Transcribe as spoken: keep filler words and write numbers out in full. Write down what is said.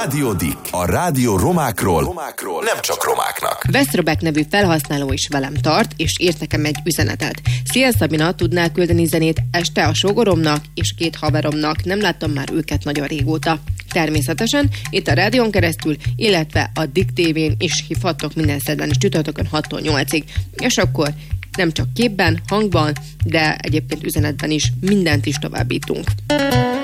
Rádió Dick. A rádió romákról, romákról nem csak romáknak. Westrobek nevű felhasználó is velem tart, és írt nekem egy üzenetet. Szia Szabina, tudnál küldeni zenét este a sógoromnak és két haveromnak? Nem láttam már őket nagyon régóta. Természetesen itt a rádión keresztül, illetve a Dick té vén is hívhattok minden szerdán és csütörtökön hattól nyolcig. És akkor nem csak képben, hangban, de egyébként üzenetben is mindent is továbbítunk.